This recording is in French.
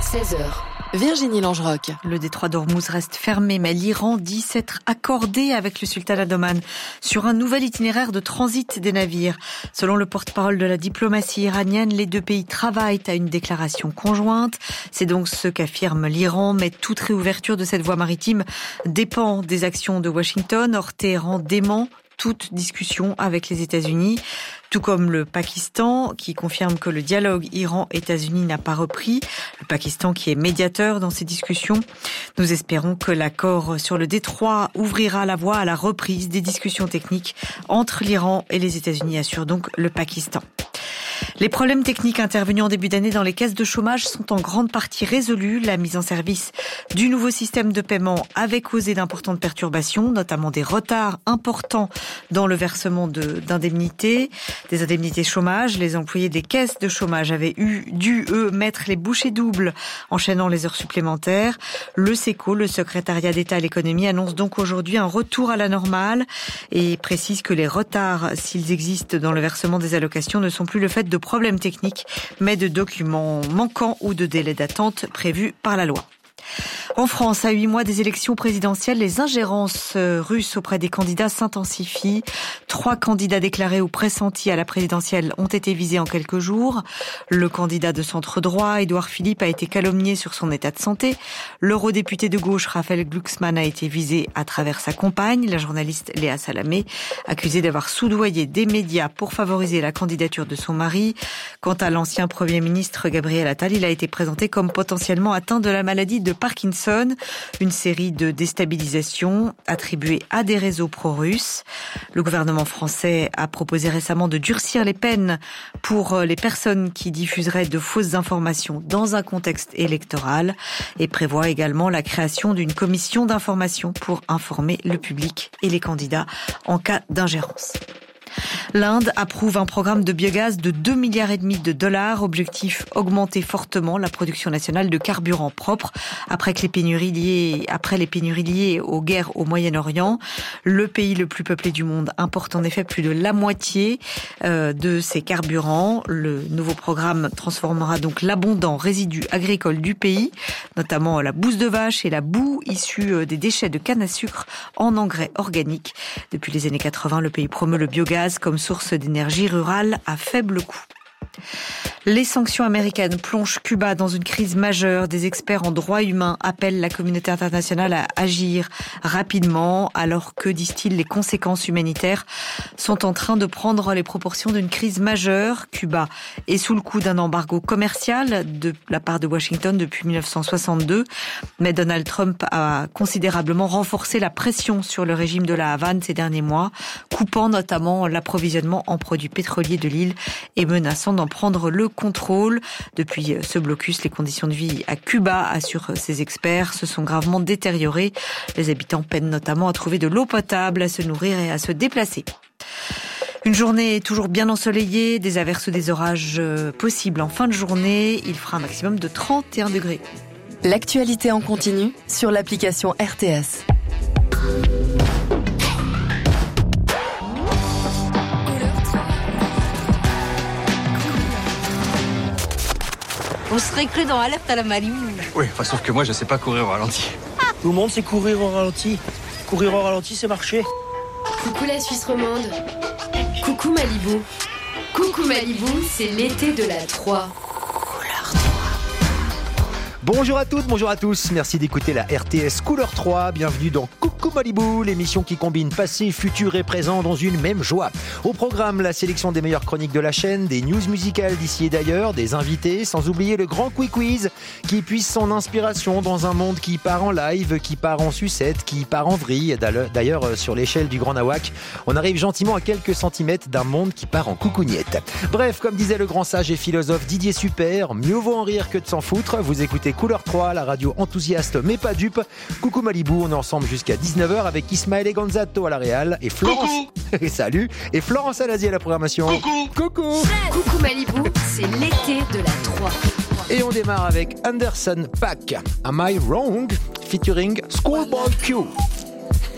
16h. Virginie Langerock. Le détroit d'Ormuz reste fermé, mais l'Iran dit s'être accordé avec le sultanat d'Oman sur un nouvel itinéraire de transit des navires. Selon le porte-parole de la diplomatie iranienne, les deux pays travaillent à une déclaration conjointe. C'est donc ce qu'affirme l'Iran, mais toute réouverture de cette voie maritime dépend des actions de Washington. Or, Téhéran dément toute discussion avec les États-Unis, tout comme le Pakistan qui confirme que le dialogue Iran-États-Unis n'a pas repris. Le Pakistan qui est médiateur dans ces discussions. Nous espérons que l'accord sur le détroit ouvrira la voie à la reprise des discussions techniques entre l'Iran et les États-Unis, assure donc le Pakistan. Les problèmes techniques intervenus en début d'année dans les caisses de chômage sont en grande partie résolus. La mise en service du nouveau système de paiement avait causé d'importantes perturbations, notamment des retards importants dans le versement d'indemnités, des indemnités chômage. Les employés des caisses de chômage avaient dû, eux, mettre les bouchées doubles, enchaînant les heures supplémentaires. Le SECO, le secrétariat d'État à l'économie, annonce donc aujourd'hui un retour à la normale et précise que les retards, s'ils existent dans le versement des allocations, ne sont plus le fait de problèmes techniques, mais de documents manquants ou de délais d'attente prévus par la loi. En France, à 8 mois des élections présidentielles, les ingérences russes auprès des candidats s'intensifient. 3 candidats déclarés ou pressentis à la présidentielle ont été visés en quelques jours. Le candidat de centre droit, Édouard Philippe, a été calomnié sur son état de santé. L'eurodéputé de gauche, Raphaël Glucksmann, a été visé à travers sa compagne, la journaliste Léa Salamé, accusée d'avoir soudoyé des médias pour favoriser la candidature de son mari. Quant à l'ancien Premier ministre Gabriel Attal, il a été présenté comme potentiellement atteint de la maladie de Parkinson, une série de déstabilisations attribuées à des réseaux pro-russes. Le gouvernement français a proposé récemment de durcir les peines pour les personnes qui diffuseraient de fausses informations dans un contexte électoral et prévoit également la création d'une commission d'information pour informer le public et les candidats en cas d'ingérence. L'Inde approuve un programme de biogaz de 2,5 milliards de dollars. Objectif, augmenter fortement la production nationale de carburant propre après les pénuries liées aux guerres au Moyen-Orient. Le pays le plus peuplé du monde importe en effet plus de la moitié de ses carburants. Le nouveau programme transformera donc l'abondant résidu agricole du pays, notamment la bouse de vache et la boue issue des déchets de canne à sucre en engrais organiques. Depuis les années 80, le pays promeut le biogaz comme source d'énergie rurale à faible coût. Les sanctions américaines plongent Cuba dans une crise majeure. Des experts en droits humains appellent la communauté internationale à agir rapidement, alors que, disent-ils, les conséquences humanitaires sont en train de prendre les proportions d'une crise majeure. Cuba est sous le coup d'un embargo commercial de la part de Washington depuis 1962, mais Donald Trump a considérablement renforcé la pression sur le régime de la Havane ces derniers mois, coupant notamment l'approvisionnement en produits pétroliers de l'île et menaçant d'en prendre le contrôle. Depuis ce blocus, les conditions de vie à Cuba, assurent ces experts, se sont gravement détériorées. Les habitants peinent notamment à trouver de l'eau potable, à se nourrir et à se déplacer. Une journée toujours bien ensoleillée, des averses ou des orages possibles en fin de journée. Il fera un maximum de 31 degrés. L'actualité en continu sur l'application RTS. On serait cru dans Alerte à la Malibu. Oui, enfin, sauf que moi, je sais pas courir au ralenti. Tout le monde sait courir au ralenti. Courir au ralenti, c'est marcher. Coucou la Suisse romande. Coucou Malibu. Coucou Malibu, c'est l'été de la 3. Bonjour à toutes, bonjour à tous, merci d'écouter la RTS Couleur 3, bienvenue dans Coucou Malibu, l'émission qui combine passé, futur et présent dans une même joie. Au programme, la sélection des meilleures chroniques de la chaîne, des news musicales d'ici et d'ailleurs, des invités, sans oublier le grand quiz qui puise son inspiration dans un monde qui part en live, qui part en sucette, qui part en vrille. D'ailleurs, sur l'échelle du Grand Nawak, on arrive gentiment à quelques centimètres d'un monde qui part en coucougnette. Bref, comme disait le grand sage et philosophe Didier Super, mieux vaut en rire que de s'en foutre. Vous écoutez Couleur 3, la radio enthousiaste mais pas dupe. Coucou Malibu, on est ensemble jusqu'à 19h avec Ismaël et Gonzato à la réal et Florence. Salut. Et Florence Alazi à la programmation. Coucou. Coucou Malibu, c'est l'été de la 3. Et on démarre avec Anderson .Paak, Am I Wrong? Featuring Schoolboy Q.